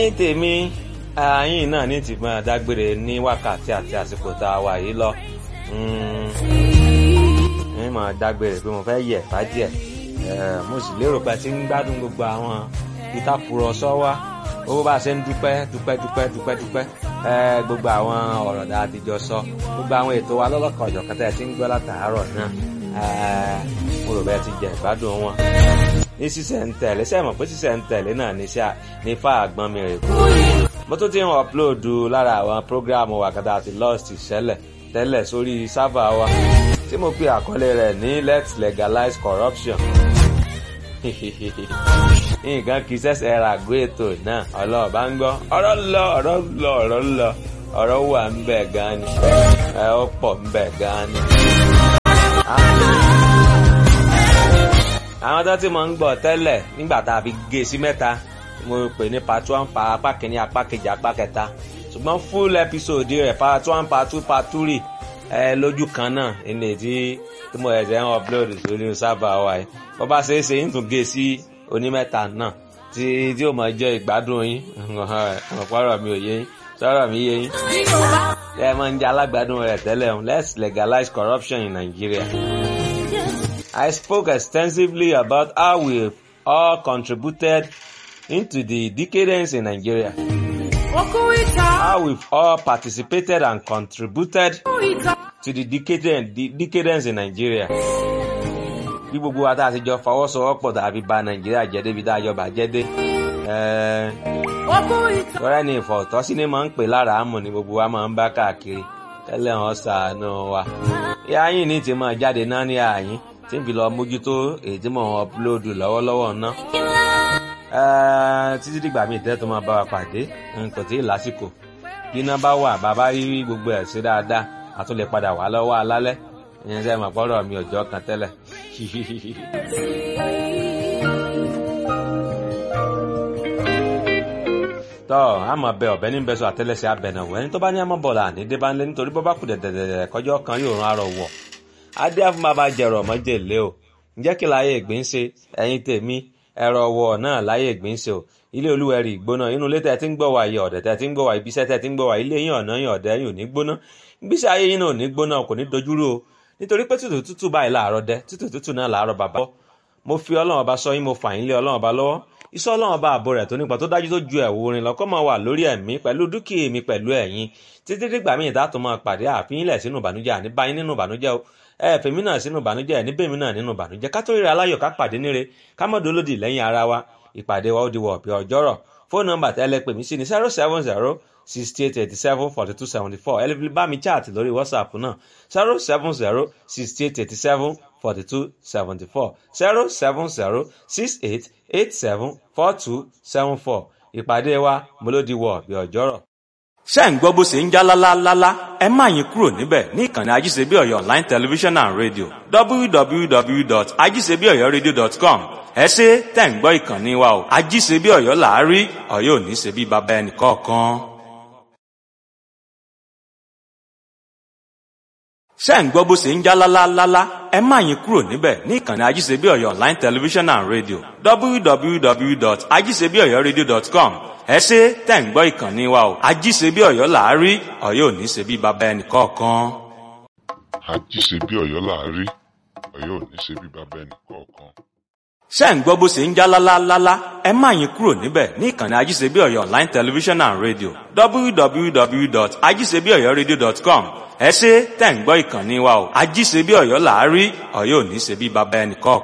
ní tèmi ààyìn náà ní ti máa dágbére ní wákàtí àti àsìkò tá a wà yìí lọ. ní máa dágbére pé mo fẹ́ yẹ̀ bá díẹ̀. Mo sì lérò pé ti ń gbádùn gbogbo àwọn ìtàkùrọ̀sọ wa owó bá ṣe ń dúpẹ́ gbogbo àwọn ọ̀rọ̀ tá a ti jọ sọ gbogbo àwọn ètò wa lọ́lọ́kan ọ̀jọ̀kan tẹ́ ẹ ti ń gbọ́ látàárọ̀ náà mo rò bẹ́ẹ̀ ti jẹ ìgbádùn wọn. ní sísẹ̀ ń tẹ̀lé sẹ́mọ̀ pé sísẹ̀ ń tẹ̀lé náà ní fà àgbọn mi rè kú. mo tún ti ń ọ̀pulóòdù lára àwọn prógráàmù wa kàtà àti lost ìṣẹ̀lẹ̀ tẹ́lẹ̀ sórí sáfà wa tí mo pe àkọlé rẹ̀ ní let's legalize corruption. nǹkan kì í ṣẹ̀ṣẹ̀ ra àgọ́ ètò náà ọlọ́ọ̀bá ń gbọ́ ọ̀rọ̀ lọ ọ̀rọ̀ wà ń bẹ̀ gan ni ó pọ̀ ń bẹ̀ gan ni. àwọn tó ti mọ̀ ń gbọ́ tẹ́lẹ̀ nígbà tá a fi gé sí mẹ́ta mo pè ní part 1 apá kìíní apá kejì apá kẹta ṣùgbọ́n full episode rẹ̀ part 1 part 2 part 3 lójú kan náà ilé tí mo ẹ̀jẹ̀ ń upload sórí sábà wa yìí bó bá ṣe é ṣe ń tún gé sí onímẹ́ta náà tí ó máa jẹ́ ìgbádùn yín ọ̀pọ̀rọ̀ mi ò yé yín sọ̀rọ̀ mi yé yín ẹ máa ń jẹ́ alágbádùn rẹ̀ tẹ́lẹ̀ let's legalize corruption in Nigeria. I spoke extensively about how we all contributed into the decadence in Nigeria. How we've all participated and contributed to the decadence in Nigeria. Bí gbogbo wa tá a ti jọ fọwọ́sowọ́pọ̀ tàbí bà Nàìjíríà jẹ́ débi tá a jọ bàjẹ́ dé. Tọ́rẹ́ ni ìfọ̀tọ́sí ni máa ń pè lára àmọ̀ ni gbogbo wa máa ń bá káàkiri. Tẹ́lẹ̀ wọn ṣàánú wa. Ìyá yín ní ti máa jáde náà ní àyín tí ń fi lọ mójútó èyí tí mò ń upload lọ́wọ́lọ́wọ́ náà. Títí dìgbà míì tẹ́ tó máa bá wa pàdé nǹkan tí lásìkò bí iná bá wà bàbá rí gbogbo ẹ̀ sí dáadáa a tún lè padà wá lọ́wọ́ alálẹ́ ìyẹn sẹ́ mọ̀ pọ́rọ̀ mi ọjọ́ kan tẹ́lẹ̀. tọ́ àmọ́ bẹ ọ̀bẹ ní bẹ́sọ̀ àtẹ́lẹsẹ̀ abẹ̀nàwó ẹni tó bá ní àmọ́ bọ̀lá ní débánlé nítorí bọ́ bá kù dẹ̀dẹ̀dẹ̀ kọjọ́ kan yóò rán arọ wọ̀ adé àfún bàbá jẹ̀rọ̀ mọ́jèlé o ǹjẹ́ kí láyé ìgbín ṣe ẹ̀yin tèmi ẹ̀rọ wọ̀ náà láyé ìgbín ṣe o ilé olúwẹ̀rí ìgbóná inú ilé tẹ́ ti ń gbọ́ wá iye ọ̀dẹ̀ tẹ́ ti ń gbọ́ wá ibiṣẹ́ tẹ́ ti ń gbọ́ wá ilé yín ọ̀nà yín ọ̀dẹ̀ yín ò ní gbóná gbíṣẹ́ ayé yín náà ò ní gbóná kò ní dojúrú o nítorí pé tútù báyìí láàárọ̀ dẹ tútù náà láàárọ̀ bàbá mo fi Ọlọ́run ọba sọ yín mo fà yín lé Ọlọ́run ọba lọ́wọ́ iṣẹ́ Ọlọ́run ọba ààbò rẹ̀ tó nípa tó dájú tó ju ẹ̀wù orin lọ kó máa wà lórí ẹ̀mí pẹ̀lú dúkìá mi pẹ̀lú ẹ̀yin títí dìgbà míì dá tó máa pàdé àfihàn ilẹ̀ sínú ìbànújẹ́ àní báyìí nínú ìbànújẹ́ o fèmí náà sínú ìbànújẹ́ ẹ̀ níbèmí náà nínú ìbànújẹ́ ká tó ríra aláyọ̀ ká pàdé níre ká mọ̀ dolódì lẹ́yìn ara wa ìpàdé wa ó di wọ̀ ọ̀pẹ̀ ọjọ́rọ̀ fóònù nọ́mbà tẹ́lẹ̀ pè mí sí ní 070-6887-4274 ẹ lè fi bá mi chat lórí WhatsApp náà 070-6887-4274 070-6887-4274 ìpàdé wa mọ́lódì wọ̀ ọ̀pẹ̀ ọjọ́rọ̀. ṣé ń gbọ́ bó ṣe ń já lálálálá ẹ má yín kúrò níbẹ̀ ní ìkànnì ajíṣebíọ̀yọ̀ online television and radio www.ajíṣebíọ̀yọ̀radio.com ẹ ṣé tẹ̀ ń gbọ́ ìkànnì wa o ajíṣebíọ̀yọ̀ làárí Ọ̀yọ́ ò ní ṣe bí baba ẹnì kọ̀ọ̀kan. ṣé ń gbọ́ bó ṣe ń já lálálálá ẹ má yín kúrò níbẹ̀ ní ìkànnì ajíṣebíọ̀yọ̀ online television and radio www.ajíṣebíọ̀yọ̀radio.com ẹ ṣé tẹ̀ ń gbọ́ ìkànnì wa o ajíṣebíọ̀yọ̀ làárí Ọ̀yọ́ ò ní ṣe bí baba ẹnì kọ̀ọ̀kan. Ajíṣebíọ̀yọ̀ làárí Ọ̀yọ́ ò ní ṣe bí baba ẹnì kọ̀ọ̀kan. ṣé ń gbọ́ bó ṣe ń já lálálálá ẹ má yín kúrò níbẹ̀ ní ìkànnì ajíṣebíọ̀yọ̀ online television and radio www.ajíṣebíọ̀yọ̀radio.com ẹ ṣé tẹ̀ ń gbọ́ ìkànnì wa o ajíṣebíọ̀yọ̀ làárí Ọ̀yọ́ ò ní ṣe bí baba ẹnì kọ̀ọ̀kan.